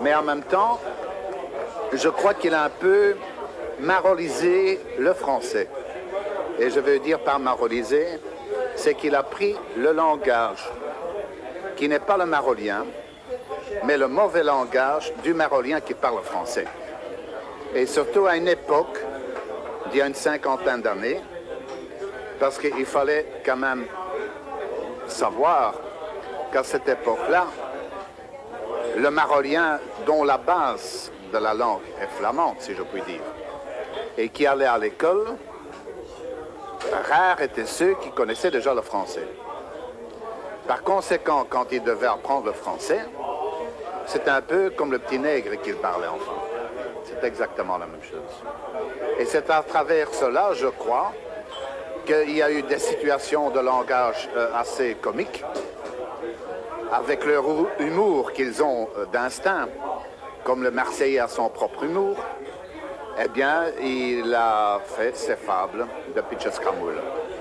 Mais en même temps, je crois qu'il a un peu marolisé le français. Et je veux dire par marolisé, c'est qu'il a pris le langage qui n'est pas le marolien, mais le mauvais langage du marolien qui parle français. Et surtout à une époque, d'il y a une cinquantaine d'années, parce qu'il fallait quand même savoir qu'à cette époque-là, le marolien, dont la base de la langue est flamande, si je puis dire, et qui allait à l'école, rares étaient ceux qui connaissaient déjà le français. Par conséquent, quand il devait apprendre le français, c'était un peu comme le petit nègre qu'il parlait enfant. C'est exactement la même chose. Et c'est à travers cela, je crois, qu'il y a eu des situations de langage assez comiques, avec leur humour qu'ils ont d'instinct, comme le Marseillais a son propre humour. Eh bien, il a fait ses fables de Pichescamul.